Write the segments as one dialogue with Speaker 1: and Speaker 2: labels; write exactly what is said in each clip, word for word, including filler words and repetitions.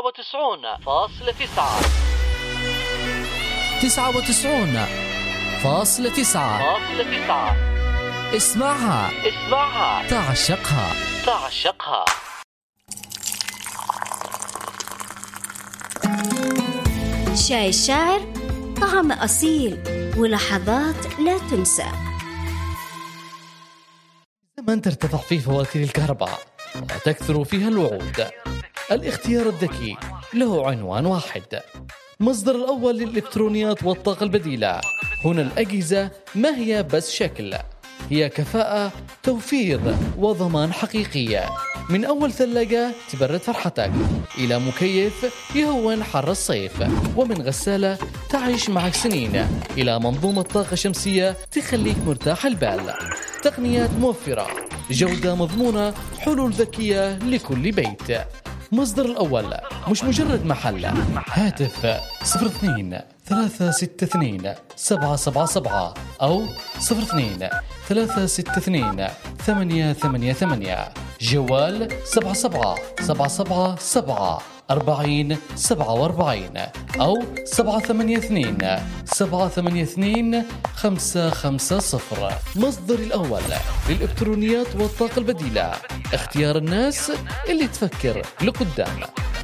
Speaker 1: وتسعون فاصلة تسعة تسعة وتسعون فاصلة تسعة اسمعها اسمعها تعشقها تعشقها.
Speaker 2: شاي الشاعر طعم أصيل ولحظات لا تنسى.
Speaker 1: زمن ترتفع فيه فواتير الكهرباء وتكثر فيها الوعود، الاختيار الذكي له عنوان واحد، مصدر الأول للإلكترونيات والطاقة البديلة. هنا الأجهزة ما هي بس شكل، هي كفاءة، توفير وضمان حقيقية. من أول ثلاجة تبرد فرحتك، إلى مكيف يهون حر الصيف، ومن غسالة تعيش معك سنين، إلى منظومة طاقة شمسية تخليك مرتاح البال. تقنيات موفرة، جودة مضمونة، حلول ذكية لكل بيت. مصدر الأول مش مجرد محل. هاتف صفر اثنين ثلاثة ستة اثنين سبعة سبعة سبعة أو صفر اثنين ثلاثة ستة اثنين ثمانية ثمانية ثمانية. جوال سبعة سبعة سبعة سبعة سبعة أربعين سبعة وأربعين أو سبعة ثمانية اثنين سبعة ثمانية اثنين خمسة خمسة صفر. مصدر الأول للإلكترونيات والطاقة البديلة، اختيار الناس اللي تفكر لقدام.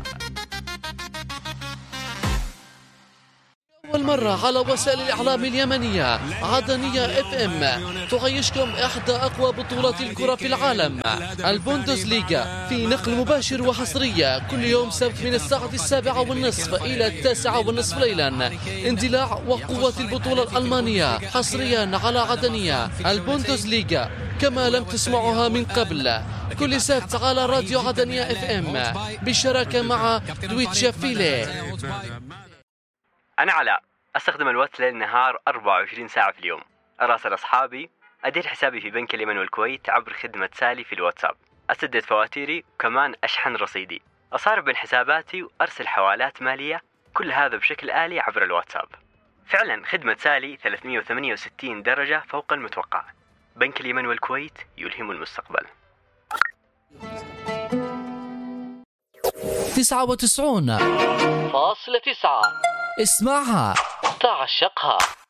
Speaker 1: أول مرة على وسائل الإعلام اليمنية عدنية اف ام تعيشكم إحدى أقوى بطولات الكرة في العالم، البوندسليغا، في نقل مباشر وحصرية كل يوم سبت من الساعة السابعة والنصف إلى التاسعة والنصف ليلا. اندلاع وقوة البطولة الألمانية حصريا على عدنية، البوندسليغا كما لم تسمعها من قبل، كل سبت على راديو عدنية اف ام بالشراكة مع دويتشا فيلي.
Speaker 3: أنا علاء، أستخدم الواتس ليل نهار أربعة وعشرين ساعة في اليوم، أراسل أصحابي، أدير حسابي في بنك اليمن والكويت عبر خدمة سالي في الواتساب، أسدد فواتيري وكمان أشحن رصيدي، أصارف بين حساباتي وأرسل حوالات مالية، كل هذا بشكل آلي عبر الواتساب. فعلا خدمة سالي ثلاثمئة وثمانية وستين درجة فوق المتوقع. بنك اليمن والكويت يلهم المستقبل.
Speaker 1: تسعة وتسعون فاصلة تسعة اسمعها تعشقها.